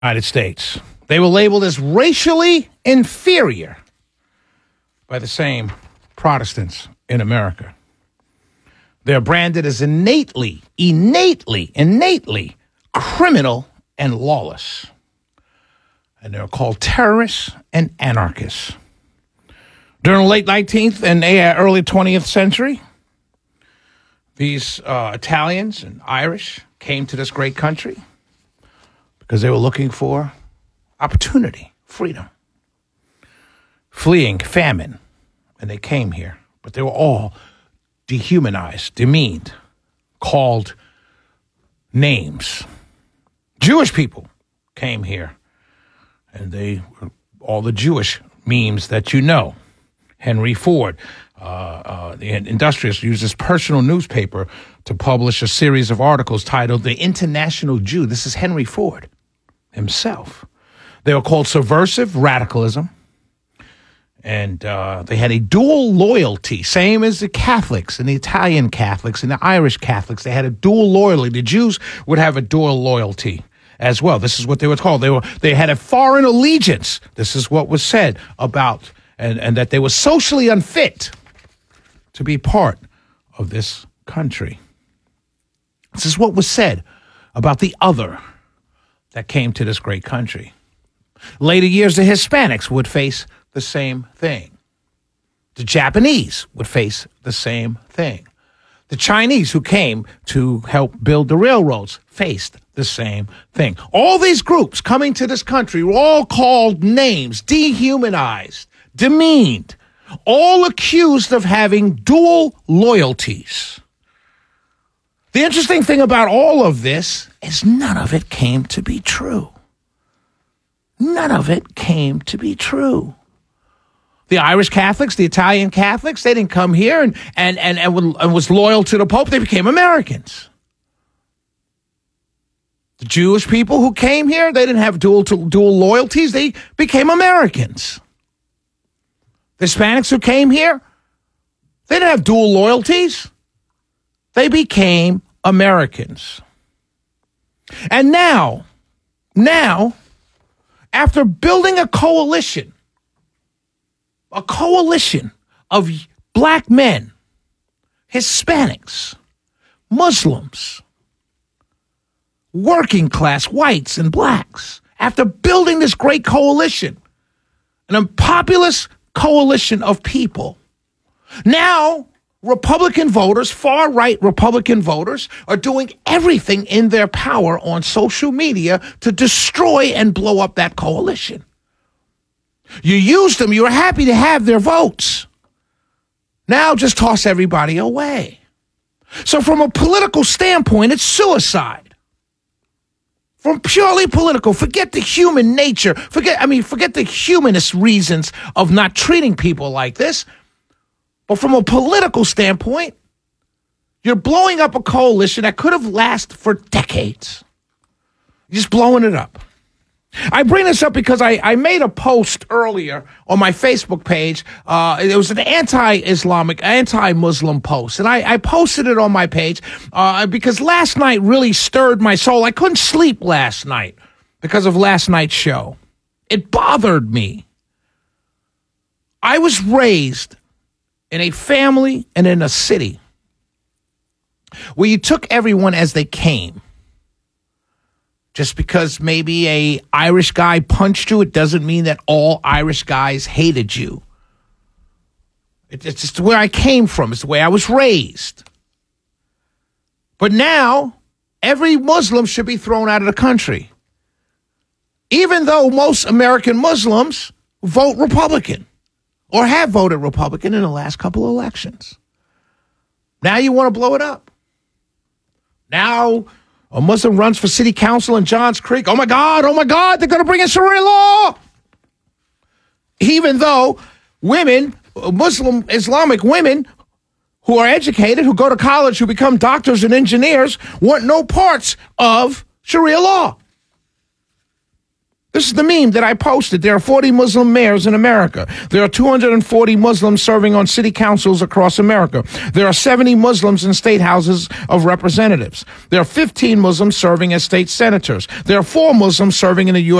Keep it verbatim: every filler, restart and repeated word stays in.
United States. They were labeled as racially inferior by the same Protestants in America. They're branded as innately, innately, innately criminal and lawless. And they're called terrorists and anarchists. During the late nineteenth and early twentieth century, these uh, Italians and Irish came to this great country because they were looking for opportunity, freedom, fleeing famine, and they came here. But they were all dehumanized, demeaned, called names. Jewish people came here, and they were all the Jewish memes that you know. Henry Ford, uh, uh, the industrialist, used his personal newspaper to publish a series of articles titled The International Jew. This is Henry Ford himself. They were called subversive radicalism, and uh, they had a dual loyalty, same as the Catholics and the Italian Catholics and the Irish Catholics. They had a dual loyalty. The Jews would have a dual loyalty as well. This is what they were called. They were they had a foreign allegiance. This is what was said about, and, and that they were socially unfit to be part of this country. This is what was said about the other that came to this great country. Later years, the Hispanics would face the same thing. The Japanese would face the same thing. The Chinese who came to help build the railroads faced the same thing. All these groups coming to this country were all called names, dehumanized, demeaned, all accused of having dual loyalties. The interesting thing about all of this is none of it came to be true. None of it came to be true. The Irish Catholics, the Italian Catholics, they didn't come here and, and, and, and, and was loyal to the Pope. They became Americans. The Jewish people who came here, they didn't have dual, dual loyalties. They became Americans. The Hispanics who came here, they didn't have dual loyalties. They became Americans. And now, now, after building a coalition, a coalition of black men, Hispanics, Muslims, working class whites and blacks, after building this great coalition, an unpopulous coalition of people, now Republican voters, far-right Republican voters, are doing everything in their power on social media to destroy and blow up that coalition. You used them. You were happy to have their votes. Now just toss everybody away. So from a political standpoint, it's suicide. From purely political, forget the human nature. Forget, I mean, forget the humanist reasons of not treating people like this. But from a political standpoint, you're blowing up a coalition that could have lasted for decades. You're just blowing it up. I bring this up because I, I made a post earlier on my Facebook page. Uh, it was an anti-Islamic, anti-Muslim post. And I, I posted it on my page uh, because last night really stirred my soul. I couldn't sleep last night because of last night's show. It bothered me. I was raised in a family and in a city where you took everyone as they came. Just because maybe a Irish guy punched you, it doesn't mean that all Irish guys hated you. It, it's just where I came from. It's the way I was raised. But now, every Muslim should be thrown out of the country. Even though most American Muslims vote Republican or have voted Republican in the last couple of elections. Now you want to blow it up. Now a Muslim runs for city council in Johns Creek. Oh, my God. Oh, my God. They're going to bring in Sharia law. Even though women, Muslim Islamic women who are educated, who go to college, who become doctors and engineers, want no parts of Sharia law. This is the meme that I posted. There are forty Muslim mayors in America. There are two hundred forty Muslims serving on city councils across America. There are seventy Muslims in state houses of representatives. There are fifteen Muslims serving as state senators. There are four Muslims serving in the U S